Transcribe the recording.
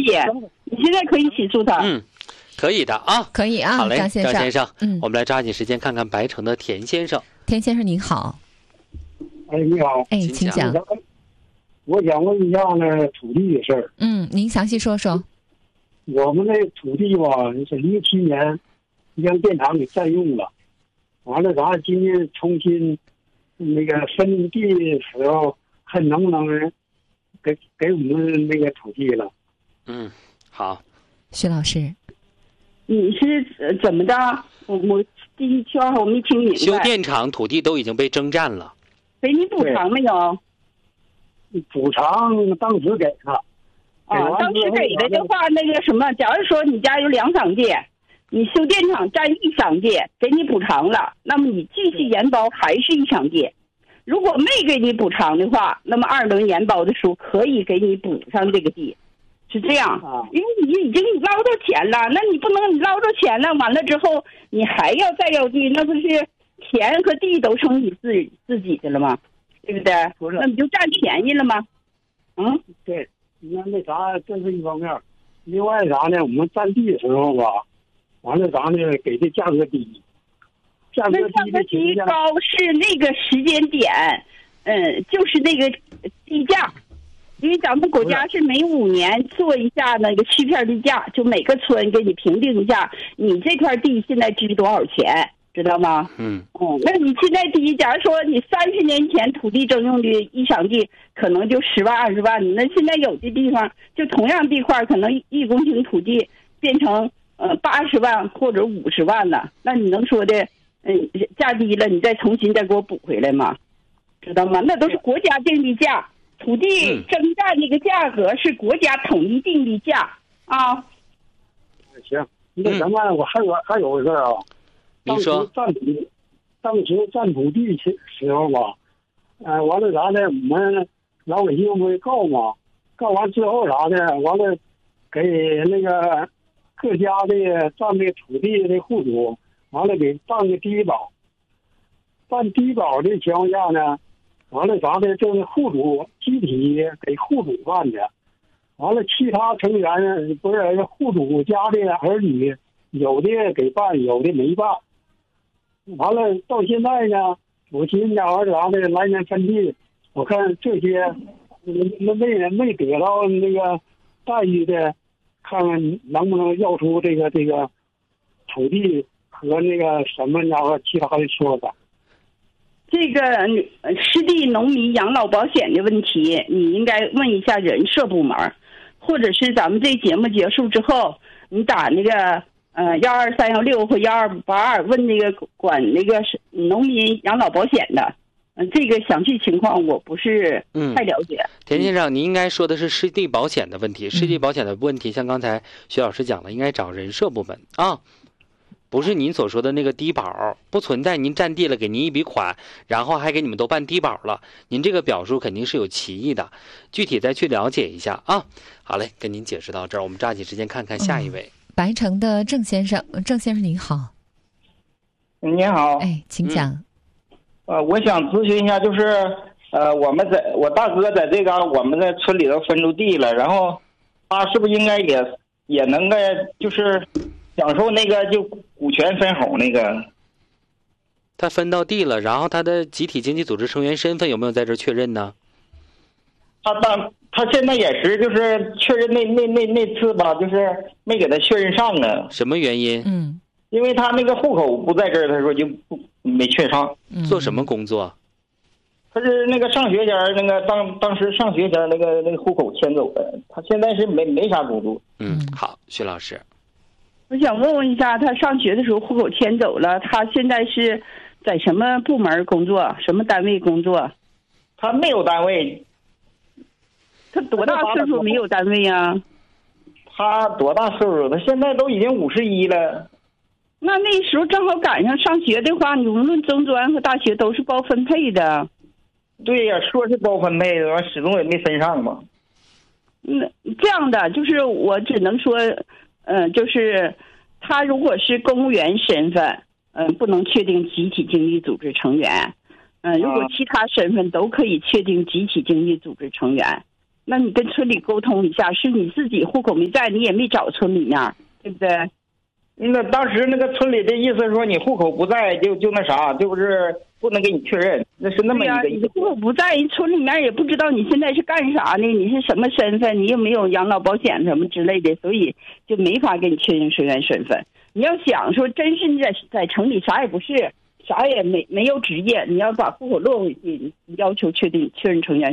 你现在可以起诉他。 可以的啊， 可以啊。 好嘞， 张先生，我们来抓紧时间看看白城的田先生。 田先生您好。 哎，你好。 哎，请讲。 我想问一下呢，土地的事儿。 您详细说说。 我们那土地吧，是07年让电厂给占用了，完了咱今年重新那个分地的时候，看能不能给我们那个土地了。 好。 徐老师， 你是怎么的？我第一句话我没听明白。 修电厂土地都已经被征占了， 给你补偿没有？ 补偿当时给了。 当时给了的话，那个什么，假如说你家有2场地，你修电厂占1场地，给你补偿了，那么你继续延包还是1场地。如果没给你补偿的话，那么2轮延包的时候可以给你补上这个地，是这样。因为你已经捞到钱了，那你不能你捞着钱了，完了之后你还要再要地，那不是田和地都成你自己的了吗？对不对？ 不是， 那你就占便宜了吗？ 对。那啥，这是一方面。另外啥呢？我们占地的时候吧，完了啥呢？给的价格低。价格低高是那个时间点，就是那个地价。因为咱们国家是每5年做一下那个区片地价，就每个村给你评定一下，你这块地现在值多少钱，知道吗？那你现在地，假如说你30年前土地征用的1场地可能就10万20万，那现在有的地方就同样地块可能1公顷土地变成80万或者50万了，那你能说的价低了你再重新再给我补回来吗？知道吗？那都是国家定的价，土地征占那个价格是国家统一定的价啊。 行，那咱们我还有个事儿啊。 您说。 当时占土地时候吧，完了啥呢？我们老百姓不是告嘛，告完之后啥的，完了给那个各家的占这个土地的户主，完了给办个低保。办低保的情况下呢，完了啥的，这个户主集体给户主办的，完了其他成员不是户主家的儿女，有的给办，有的没办。完了，到现在呢，我寻思家伙啥的，来年分地，我看这些没得到那个待遇的，看看能不能要出这个土地和那个什么家伙其他的说法。 这个失地农民养老保险的问题，你应该问一下人社部门，或者是咱们这节目结束之后，你打那个12316或12582问那个管那个农民养老保险的，这个详细情况我不是太了解。 田先生，您应该说的是失地保险的问题。失地保险的问题，像刚才徐老师讲了，应该找人社部门啊，不是您所说的那个低保，不存在。您占地了，给您一笔款，然后还给你们都办低保了，您这个表述肯定是有歧义的，具体再去了解一下啊。好嘞，跟您解释到这儿，我们抓紧时间看看下一位。 白城的郑先生，郑先生您好。 您好。 哎，请讲。 我想咨询一下，就是我大哥在这个我们在村里头分出地了，然后他是不是应该也能够就是享受那个就股权分红那个？ 他分到地了，然后他的集体经济组织成员身份有没有在这确认呢？ 他现在也是，就是确认那次吧，就是没给他确认上呢。 什么原因？ 因为他那个户口不在这儿，他说就没确上。 做什么工作？ 他是那个上学前那个当时上学前那个户口迁走的，他现在是没啥工作。 好，徐老师， 我想问一下，他上学的时候户口迁走了，他现在是在什么部门工作，什么单位工作？ 他没有单位。 他多大岁数没有单位呀？ 他多大岁数？他现在都已经51了。 那时候正好赶上上学的话，你无论中专和大学都是包分配的。 对呀，说是包分配的，完始终也没分上嘛。 这样的就是我只能说，就是他如果是公务员身份，不能确定集体经济组织成员。如果其他身份都可以确定集体经济组织成员。 那你跟村里沟通一下，是你自己户口没在，你也没找村里面，对不对？ 那当时那个村里的意思说你户口不在就那啥，就是不能给你确认，那是那么一个意思。 你户口不在，人村里面也不知道你现在是干啥的，你是什么身份，你有没有养老保险什么之类的，所以就没法给你确认成员身份。你要想说真是你在城里啥也不是，啥也没有职业，你要把户口落回去，你要求确认成员